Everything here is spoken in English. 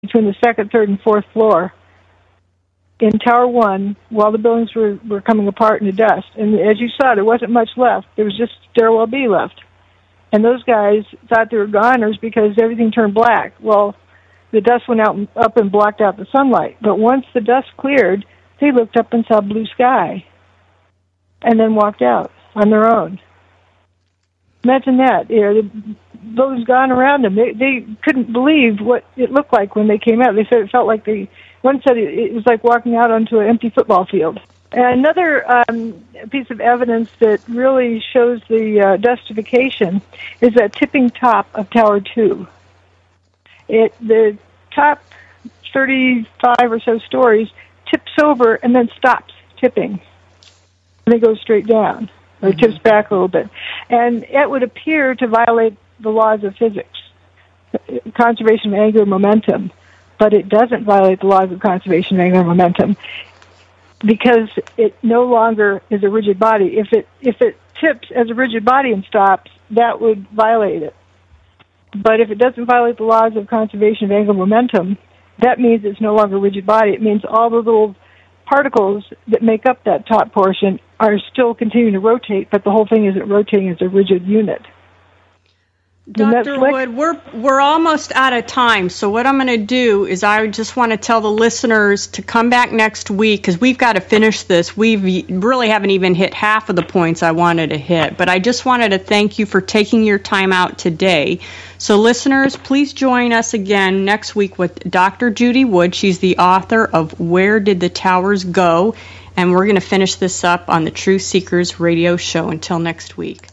between the second, third, and fourth floor in Tower 1 while the buildings were coming apart into dust. And as you saw, there wasn't much left. There was just Stairwell B left. And those guys thought they were goners because everything turned black. Well, the dust went up and blocked out the sunlight. But once the dust cleared, they looked up and saw blue sky and then walked out on their own. Imagine that. Those gone around them, they couldn't believe what it looked like when they came out. They said it felt like one said it was like walking out onto an empty football field. And another piece of evidence that really shows the dustification is that tipping top of Tower 2. The top 35 or so stories tips over and then stops tipping. And it goes straight down, or tips back a little bit. And it would appear to violate the laws of physics, conservation of angular momentum, but it doesn't violate the laws of conservation of angular momentum because it no longer is a rigid body. If it tips as a rigid body and stops, that would violate it. But if it doesn't violate the laws of conservation of angular momentum, that means it's no longer a rigid body. It means all the little particles that make up that top portion are still continuing to rotate, but the whole thing isn't rotating as a rigid unit. Dr. Wood, we're almost out of time, so what I'm going to do is I just want to tell the listeners to come back next week because we've got to finish this. We really haven't even hit half of the points I wanted to hit, but I just wanted to thank you for taking your time out today. So listeners, please join us again next week with Dr. Judy Wood. She's the author of Where Did the Towers Go? And we're going to finish this up on the Truth Seekers radio show. Until next week.